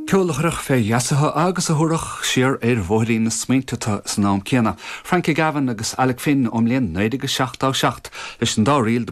Ceolachrach fé jaasatha agus a thuireach siar bhóirí na smaointeatá san nám céanna. Frankie Gavin agus Alec Finn omlíon 97 leis an dá riail